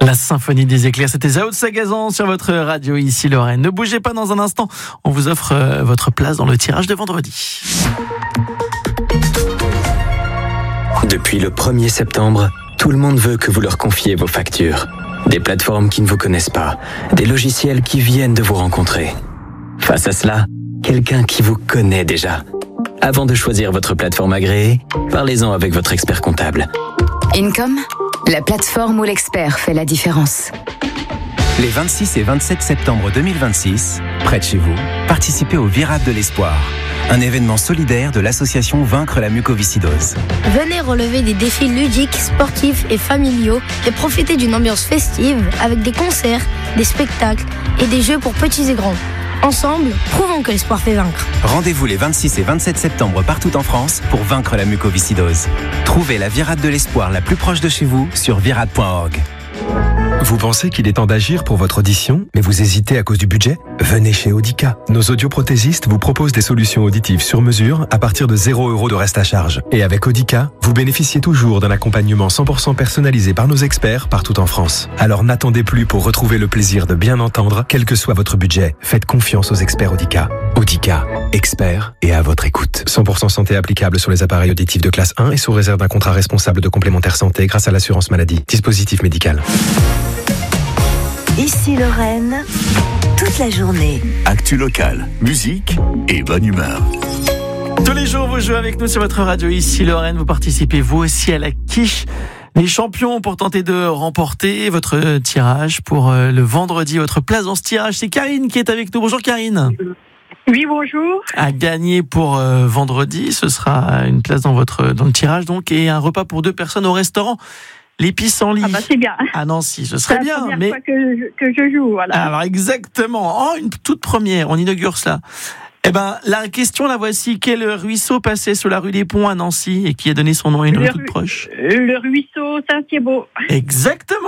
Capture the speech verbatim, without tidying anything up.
La symphonie des éclairs, c'était Zao de Sagazan sur votre radio ici Lorraine. Ne bougez pas, dans un instant, on vous offre euh, votre place dans le tirage de vendredi. Depuis le premier septembre, tout le monde veut que vous leur confiez vos factures. Des plateformes qui ne vous connaissent pas, des logiciels qui viennent de vous rencontrer. Face à cela, quelqu'un qui vous connaît déjà. Avant de choisir votre plateforme agréée, parlez-en avec votre expert comptable. Income, la plateforme où l'expert fait la différence. Les vingt-six et vingt-sept septembre deux mille vingt-six, près de chez vous, participez au Virade de l'Espoir, un événement solidaire de l'association Vaincre la mucoviscidose. Venez relever des défis ludiques, sportifs et familiaux et profiter d'une ambiance festive avec des concerts, des spectacles et des jeux pour petits et grands. Ensemble, prouvons que l'espoir fait vaincre. Rendez-vous les vingt-six et vingt-sept septembre partout en France pour vaincre la mucoviscidose. Trouvez la Virade de l'Espoir la plus proche de chez vous sur virade point org. Vous pensez qu'il est temps d'agir pour votre audition, mais vous hésitez à cause du budget ? Venez chez Audica. Nos audioprothésistes vous proposent des solutions auditives sur mesure à partir de zéro euros de reste à charge. Et avec Audica, vous bénéficiez toujours d'un accompagnement cent pour cent personnalisé par nos experts partout en France. Alors n'attendez plus pour retrouver le plaisir de bien entendre, quel que soit votre budget. Faites confiance aux experts Audica. Audica, experts et à votre écoute. cent pour cent santé applicable sur les appareils auditifs de classe un et sous réserve d'un contrat responsable de complémentaire santé grâce à l'assurance maladie. Dispositif médical. Ici Lorraine, toute la journée. Actu locale, musique et bonne humeur. Tous les jours, vous jouez avec nous sur votre radio ici Lorraine. Vous participez vous aussi à la quiche Les champions pour tenter de remporter votre tirage pour le vendredi. Votre place dans ce tirage, c'est Karine qui est avec nous. Bonjour Karine. Oui, bonjour. À gagner pour euh, vendredi, ce sera une place dans votre dans le tirage donc et un repas pour deux personnes au restaurant Les Pissenlits. Ah bah c'est bien. À Nancy, ce serait c'est bien. la première mais fois que je, que je joue, voilà. Alors exactement, oh, une toute première, on inaugure cela. Eh ben, la question la voici. Quel ruisseau passait sous la rue des Ponts à Nancy et qui a donné son nom à une le rue toute proche ? Le ruisseau Saint-Thibault. Exactement.